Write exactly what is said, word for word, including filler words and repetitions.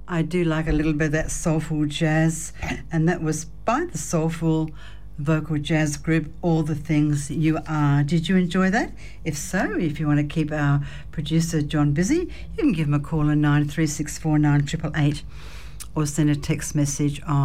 I do like a little bit of that soulful jazz, and that was by the soulful vocal jazz group All the Things You Are. Did you enjoy that? If so, if you want to keep our producer John busy, you can give him a call on nine three six four nine eight eight eight or send a text message on